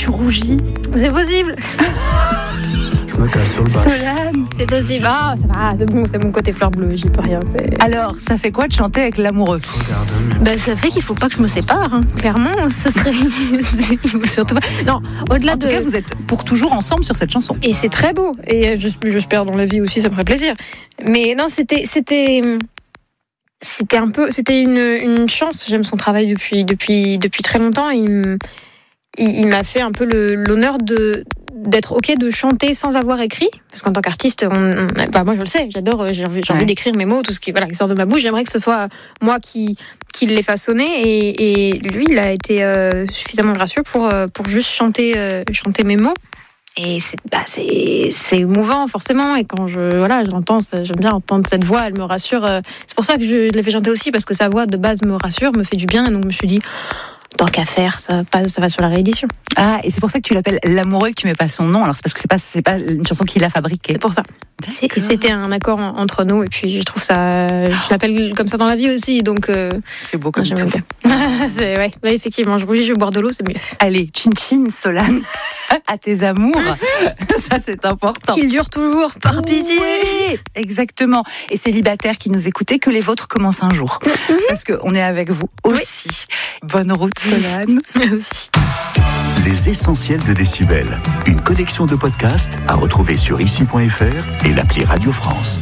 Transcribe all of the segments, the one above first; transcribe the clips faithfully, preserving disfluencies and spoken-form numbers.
tu rougis. C'est possible. Je me casse sur le bas. Solane. C'est possible. Ah, ça va, c'est bon, c'est mon côté fleur bleue, j'y peux rien. C'est... Alors, ça fait quoi de chanter avec l'amoureux? Regarde, mais... Ben, ça fait qu'il faut pas que je me sépare, hein. Clairement, ce serait. Il faut surtout pas. Non, au-delà En de. tout cas, vous êtes pour toujours ensemble sur cette chanson. Et c'est très beau. Et j'espère dans la vie aussi, ça me ferait plaisir. Mais non, c'était, c'était, c'était un peu, c'était une, une chance. J'aime son travail depuis, depuis, depuis très longtemps. Il, il, il m'a fait un peu le, l'honneur de d'être ok de chanter sans avoir écrit, parce qu'en tant qu'artiste, on, on, bah moi je le sais, j'adore, j'ai envie, j'ai envie Ouais. d'écrire mes mots, tout ce qui, voilà, qui sort de ma bouche. J'aimerais que ce soit moi qui qui l'ai façonné, et, et lui, il a été euh, suffisamment gracieux pour euh, pour juste chanter euh, chanter mes mots. Et c'est, bah c'est, c'est émouvant, forcément. Et quand je, voilà, je l'entends, j'aime bien entendre cette voix, elle me rassure. C'est pour ça que je l'ai fait chanter aussi, parce que sa voix de base me rassure, me fait du bien. Et donc je me suis dit, tant qu'à faire, ça passe, ça va sur la réédition. Ah, et c'est pour ça que tu l'appelles l'amoureux et que tu mets pas son nom. Alors c'est parce que c'est pas, c'est pas une chanson qu'il a fabriquée. C'est pour ça. C'est, et c'était un accord en, entre nous. Et puis je trouve ça, je l'appelle comme ça dans la vie aussi. Donc euh, C'est beau comme j'aime tout. bien. c'est, ouais, ouais, effectivement, je rougis, je vais boire de l'eau, c'est mieux. Allez, chin chin, Solane, à tes amours. Ça, c'est important. Qu'il dure toujours, par pitié. Oui, exactement. Et célibataires qui nous écoutez, que les vôtres commencent un jour. Parce qu'on est avec vous aussi. Bonne route, Solane. aussi. Les essentiels de Décibel. Une collection de podcasts à retrouver sur ici point f r et l'appli Radio France.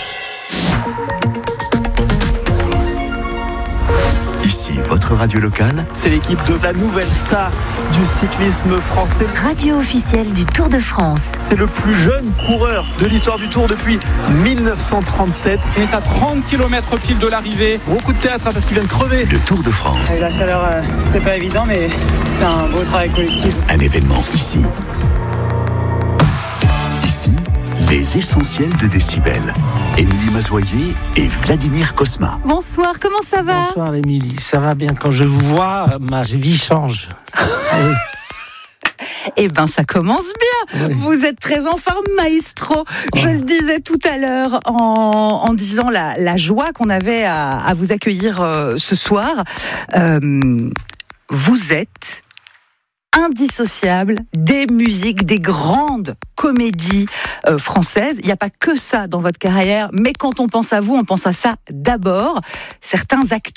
Ici, votre radio locale. C'est l'équipe de la nouvelle star du cyclisme français. Radio officielle du Tour de France. C'est le plus jeune coureur de l'histoire du Tour depuis dix-neuf cent trente-sept. Il est à trente kilomètres pile de l'arrivée. Gros coup de théâtre hein, parce qu'il vient de crever. Le Tour de France. Et la chaleur, euh, c'est pas évident, mais c'est un beau travail collectif. Un événement ici. Ici, les essentiels de Décibel. Émilie Mazoyer et Vladimir Cosma. Bonsoir, comment ça va? Bonsoir Émilie, ça va bien. Quand je vous vois, ma vie change. Oui. Eh ben, ça commence bien. Oui. Vous êtes très en forme, maestro. Je le disais tout à l'heure en, en disant la, la joie qu'on avait à, à vous accueillir euh, ce soir. Euh, vous êtes indissociable des musiques, des grandes comédies euh, françaises. Il n'y a pas que ça dans votre carrière, mais quand on pense à vous, on pense à ça d'abord. Certains acteurs